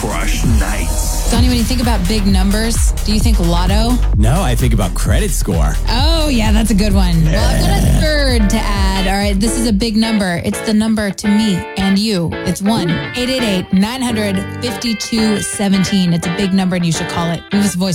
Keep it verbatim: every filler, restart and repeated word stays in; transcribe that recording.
Crush Nights. Donnie, when you think about big numbers, do you think lotto? No, I think about credit score. Oh, yeah, that's a good one. Well, I've got a third to add. All right, this is a big number. It's the number to me and you. It's one eight eight eight, nine hundred, fifty-two seventeen. It's a big number and you should call it. Leave us a voice.